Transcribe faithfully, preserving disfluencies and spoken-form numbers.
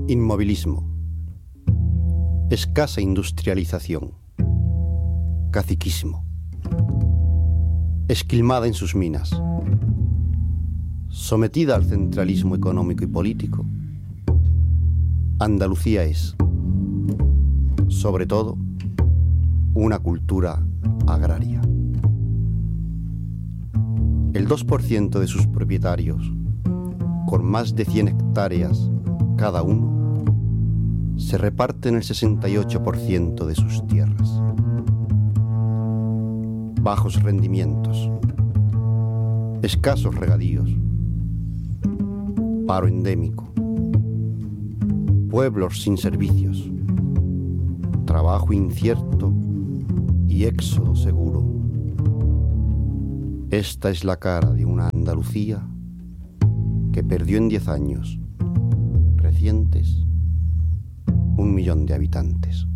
Inmovilismo. Escasa industrialización. Caciquismo. Esquilmada en sus minas. Sometida al centralismo económico y político, Andalucía es, sobre todo, una cultura agraria. El dos por ciento de sus propietarios, con más de cien hectáreas cada uno, se reparten el sesenta y ocho por ciento de sus tierras. Bajos rendimientos, escasos regadíos, paro endémico, pueblos sin servicios, trabajo incierto y éxodo seguro. Esta es la cara de una Andalucía que perdió en diez años recientes un millón de habitantes.